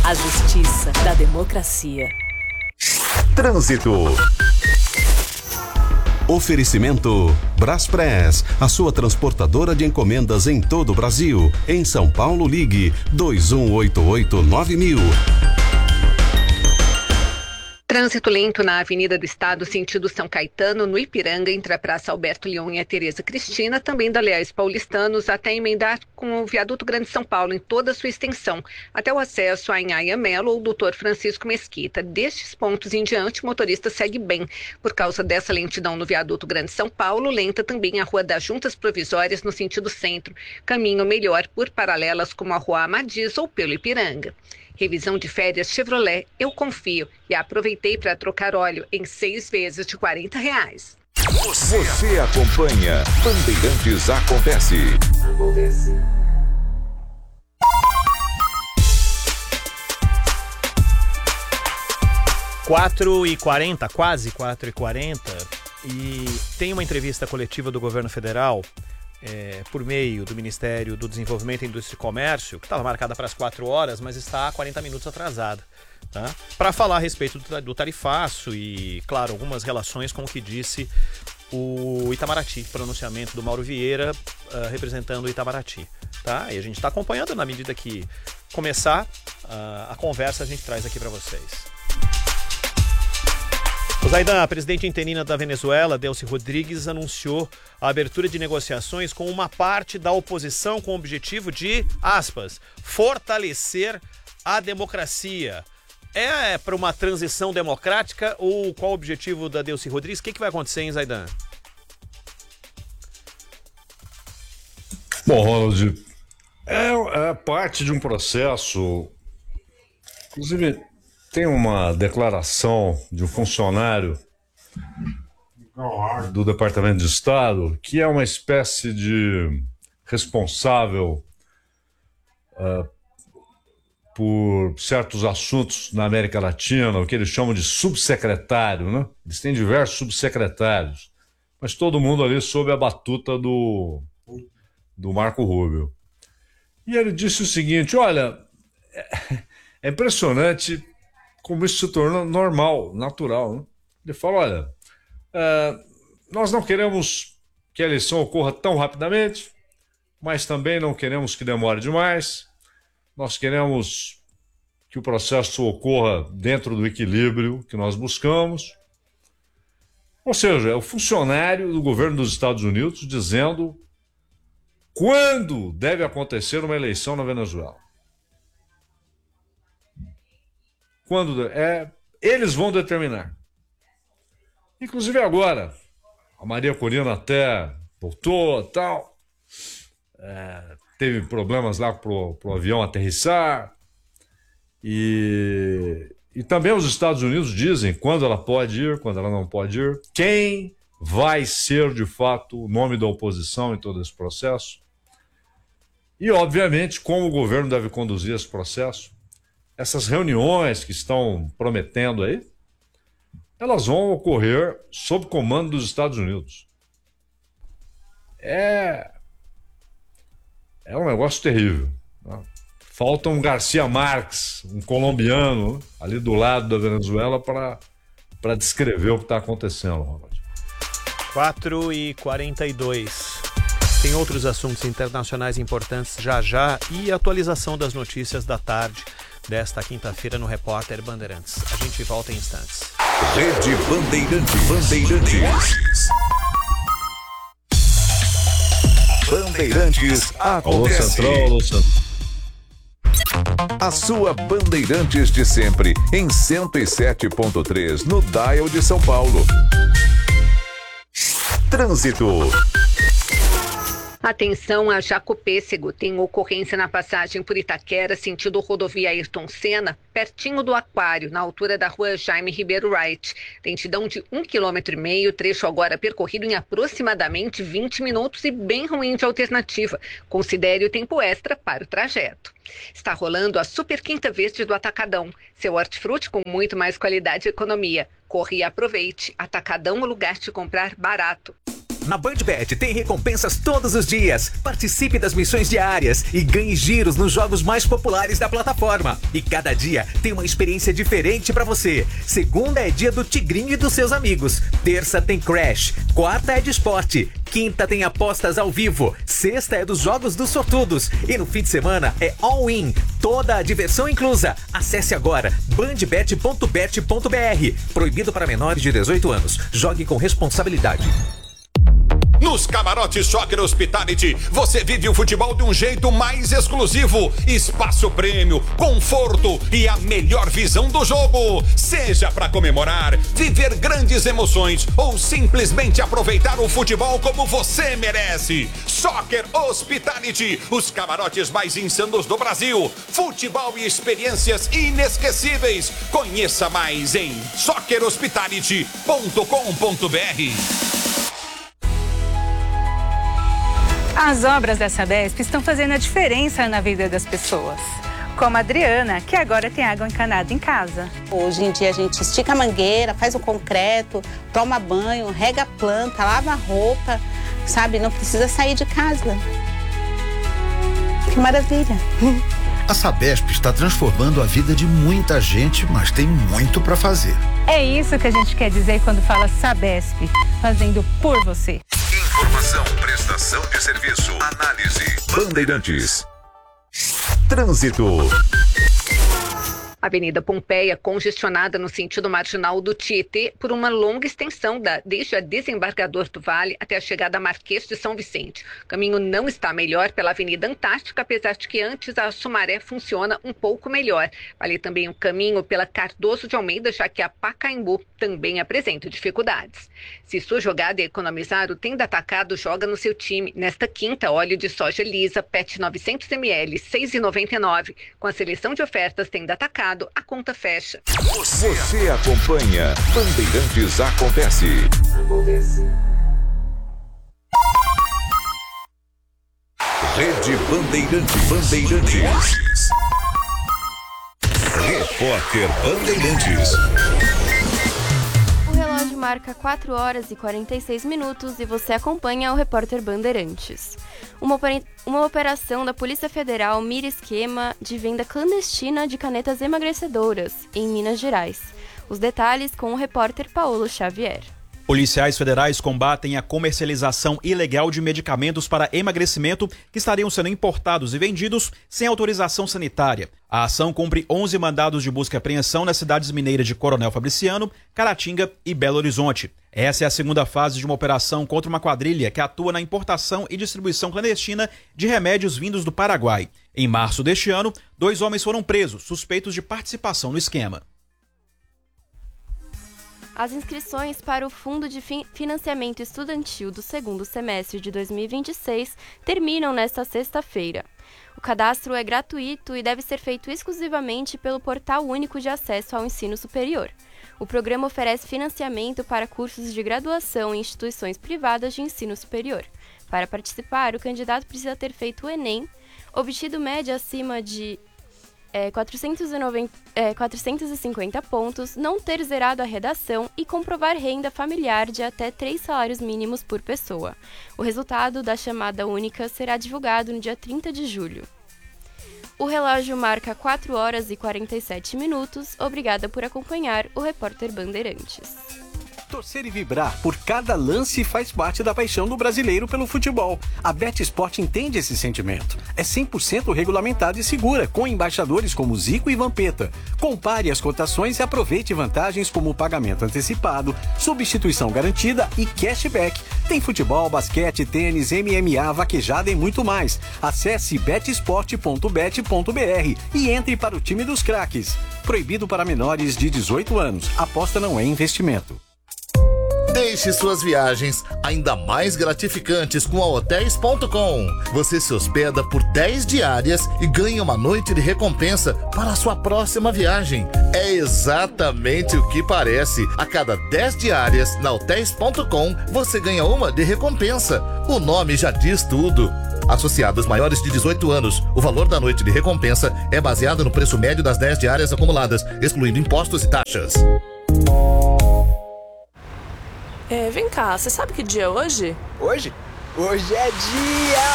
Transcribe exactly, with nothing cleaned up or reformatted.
A justiça da democracia. Trânsito. Oferecimento Braspress, a sua transportadora de encomendas em todo o Brasil. Em São Paulo, ligue dois um oito oito nove mil. Trânsito lento na Avenida do Estado, sentido São Caetano, no Ipiranga, entre a Praça Alberto Leão e a Tereza Cristina, também da Leais Paulistanos, até emendar com o Viaduto Grande São Paulo, em toda a sua extensão, até o acesso a Anhaia Melo ou doutor Francisco Mesquita. Destes pontos em diante, o motorista segue bem. Por causa dessa lentidão no Viaduto Grande São Paulo, lenta também a Rua das Juntas Provisórias, no sentido centro. Caminho melhor por paralelas como a Rua Amadiz ou pelo Ipiranga. Revisão de férias Chevrolet, eu confio e aproveitei para trocar óleo em seis vezes de quarenta reais. Você, Você acompanha Bandeirantes Acontece. Acontece. quatro e quarenta, quase quatro e quarenta, e tem uma entrevista coletiva do governo federal É, por meio do Ministério do Desenvolvimento, Indústria e Comércio, que estava marcada para as quatro horas, mas está há quarenta minutos atrasada, tá? Para falar a respeito do, do tarifaço e, claro, algumas relações com o que disse o Itamaraty, pronunciamento do Mauro Vieira, uh, representando o Itamaraty, tá? E a gente está acompanhando, na medida que começar uh, a conversa, a gente traz aqui para vocês. O Zaidan, a presidente interina da Venezuela, Delcy Rodrigues, anunciou a abertura de negociações com uma parte da oposição com o objetivo de, aspas, fortalecer a democracia. É para uma transição democrática ou qual o objetivo da Delcy Rodrigues? O que, que vai acontecer, hein, Zaidan? Bom, Ronald, é, é parte de um processo, inclusive... Tem uma declaração de um funcionário do Departamento de Estado que é uma espécie de responsável uh, por certos assuntos na América Latina, o que eles chamam de subsecretário, né? Eles têm diversos subsecretários, mas todo mundo ali sob a batuta do, do Marco Rubio. E ele disse o seguinte, olha, é impressionante como isso se torna normal, natural, né? Ele fala, olha, é, nós não queremos que a eleição ocorra tão rapidamente, mas também não queremos que demore demais, nós queremos que o processo ocorra dentro do equilíbrio que nós buscamos. Ou seja, é o funcionário do governo dos Estados Unidos dizendo quando deve acontecer uma eleição na Venezuela. Quando é, eles vão determinar. Inclusive agora, a Maria Corina até voltou, tal, é, teve problemas lá pro, pro avião aterrissar, e, e também os Estados Unidos dizem quando ela pode ir, quando ela não pode ir, quem vai ser de fato o nome da oposição em todo esse processo, e obviamente como o governo deve conduzir esse processo. Essas reuniões que estão prometendo aí, elas vão ocorrer sob comando dos Estados Unidos. É, é um negócio terrível, né? Falta um Garcia Marques, um colombiano, ali do lado da Venezuela para para descrever o que está acontecendo, Ronald. quatro e quarenta e dois. Tem outros assuntos internacionais importantes já já e atualização das notícias da tarde desta quinta-feira no Repórter Bandeirantes. A gente volta em instantes. Rede Bandeirantes. Bandeirantes. Bandeirantes acontece. Alô, Central, A sua Bandeirantes de sempre em cento e sete ponto três no Dial de São Paulo. Trânsito. Atenção a Jacopêssego, tem ocorrência na passagem por Itaquera, sentido rodovia Ayrton Senna, pertinho do Aquário, na altura da rua Jaime Ribeiro Wright. Lentidão de um quilômetro e meio, trecho agora percorrido em aproximadamente vinte minutos e bem ruim de alternativa. Considere o tempo extra para o trajeto. Está rolando a Super Quinta Verde do Atacadão, seu hortifruti com muito mais qualidade e economia. Corre e aproveite. Atacadão, o lugar de comprar barato. Na BandBet tem recompensas todos os dias. Participe das missões diárias e ganhe giros nos jogos mais populares da plataforma. E cada dia tem uma experiência diferente pra você. Segunda é dia do Tigrinho e dos seus amigos. Terça tem Crash. Quarta é de esporte. Quinta tem apostas ao vivo. Sexta é dos jogos dos sortudos. E no fim de semana é all-in. Toda a diversão inclusa. Acesse agora bandbet ponto bet ponto br. Proibido para menores de dezoito anos. Jogue com responsabilidade. Nos camarotes Soccer Hospitality, você vive o futebol de um jeito mais exclusivo. Espaço prêmio, conforto e a melhor visão do jogo. Seja para comemorar, viver grandes emoções ou simplesmente aproveitar o futebol como você merece. Soccer Hospitality, os camarotes mais insanos do Brasil. Futebol e experiências inesquecíveis. Conheça mais em soccer hospitality ponto com ponto br. As obras da Sabesp estão fazendo a diferença na vida das pessoas. Como a Adriana, que agora tem água encanada em casa. Hoje em dia a gente estica a mangueira, faz o concreto, toma banho, rega a planta, lava a roupa, sabe? Não precisa sair de casa. Que maravilha! A Sabesp está transformando a vida de muita gente, mas tem muito para fazer. É isso que a gente quer dizer quando fala Sabesp, fazendo por você. Informação, prestação de serviço, análise. Bandeirantes. Trânsito. Avenida Pompeia congestionada no sentido marginal do Tietê por uma longa extensão da, desde a Desembargador do Vale até a chegada a Marquês de São Vicente. O caminho não está melhor pela Avenida Antártica, apesar de que antes a Sumaré funciona um pouco melhor. Vale também o caminho pela Cardoso de Almeida, já que a Pacaembu também apresenta dificuldades. Se sua jogada é economizar, o Tenda Atacado joga no seu time. Nesta quinta, óleo de soja lisa, P E T novecentos mililitros, seis reais e noventa e nove centavos. Com a seleção de ofertas Tenda Atacado, a conta fecha. Você, Você acompanha Bandeirantes Acontece. Acontece. Rede Bandeirantes. Bandeirantes. Repórter Bandeirantes. O relógio marca quatro horas e quarenta e seis minutos e você acompanha o Repórter Bandeirantes. Uma, uma operação da Polícia Federal mira esquema de venda clandestina de canetas emagrecedoras em Minas Gerais. Os detalhes com o repórter Paulo Xavier. Policiais federais combatem a comercialização ilegal de medicamentos para emagrecimento que estariam sendo importados e vendidos sem autorização sanitária. A ação cumpre onze mandados de busca e apreensão nas cidades mineiras de Coronel Fabriciano, Caratinga e Belo Horizonte. Essa é a segunda fase de uma operação contra uma quadrilha que atua na importação e distribuição clandestina de remédios vindos do Paraguai. Em março deste ano, dois homens foram presos, suspeitos de participação no esquema. As inscrições para o Fundo de Financiamento Estudantil do segundo semestre de dois mil e vinte e seis terminam nesta sexta-feira. O cadastro é gratuito e deve ser feito exclusivamente pelo Portal Único de Acesso ao Ensino Superior. O programa oferece financiamento para cursos de graduação em instituições privadas de ensino superior. Para participar, o candidato precisa ter feito o Enem, obtido média acima de É, quatrocentos e noventa, é, quatrocentos e cinquenta pontos, não ter zerado a redação e comprovar renda familiar de até três salários mínimos por pessoa. O resultado da chamada única será divulgado no dia trinta de julho. O relógio marca quatro horas e quarenta e sete minutos. Obrigada por acompanhar o Repórter Bandeirantes. Torcer e vibrar por cada lance faz parte da paixão do brasileiro pelo futebol. A BetSport entende esse sentimento. É cem por cento regulamentada e segura, com embaixadores como Zico e Vampeta. Compare as cotações e aproveite vantagens como pagamento antecipado, substituição garantida e cashback. Tem futebol, basquete, tênis, M M A, vaquejada e muito mais. Acesse bet sport ponto bet ponto br e entre para o time dos craques. Proibido para menores de dezoito anos. Aposta não é investimento. Deixe suas viagens ainda mais gratificantes com a hotéis ponto com. Você se hospeda por dez diárias e ganha uma noite de recompensa para a sua próxima viagem. É exatamente o que parece. A cada dez diárias na hotéis ponto com, você ganha uma de recompensa. O nome já diz tudo. Associados maiores de dezoito anos, o valor da noite de recompensa é baseado no preço médio das dez diárias acumuladas, excluindo impostos e taxas. É, vem cá, você sabe que dia é hoje? Hoje? Hoje é dia!